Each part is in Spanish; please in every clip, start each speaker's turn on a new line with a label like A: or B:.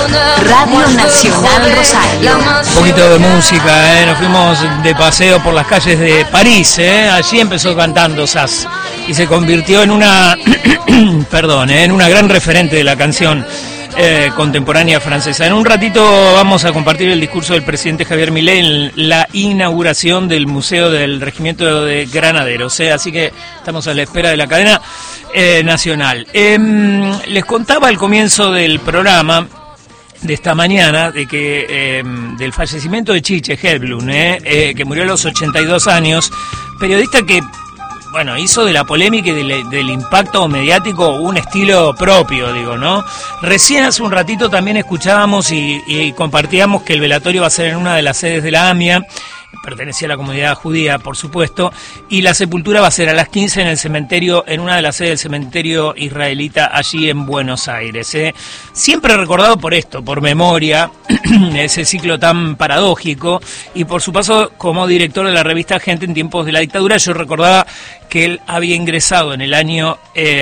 A: Radio Nacional Rosario.
B: Un poquito de música, nos fuimos de paseo por las calles de París, allí empezó cantando Sass y se convirtió en una, en una gran referente de la canción contemporánea francesa. En un ratito vamos a compartir el discurso del presidente Javier Milei en la inauguración del Museo del Regimiento de Granaderos, así que estamos a la espera de la cadena nacional. Les contaba al comienzo del programa de esta mañana de que del fallecimiento de Chiche Helblum, que murió a los 82 años, periodista que hizo de la polémica y del impacto mediático un estilo propio, ¿no? Recién hace un ratito también escuchábamos y compartíamos que el velatorio va a ser en una de las sedes de la AMIA, pertenecía a la comunidad judía, por supuesto, y la sepultura va a ser a las 15 en el cementerio, en una de las sedes del cementerio israelita allí en Buenos Aires. Siempre recordado por esto, por memoria, ese ciclo tan paradójico, y por su paso como director de la revista Gente en tiempos de la dictadura. Yo recordaba que él había ingresado en el año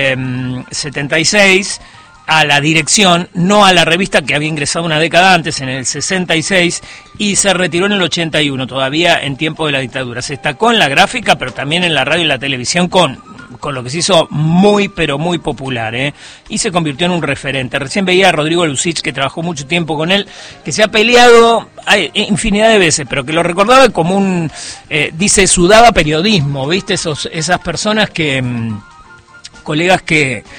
B: 76 a la dirección, no a la revista, que había ingresado una década antes, en el 66, y se retiró en el 81, todavía en tiempo de la dictadura. Se destacó en la gráfica, pero también en la radio y la televisión con lo que se hizo muy, pero muy popular, y se convirtió en un referente. Recién veía a Rodrigo Lucich, que trabajó mucho tiempo con él, que se ha peleado infinidad de veces, pero que lo recordaba como dice, sudaba periodismo, ¿viste? Esas personas que... colegas que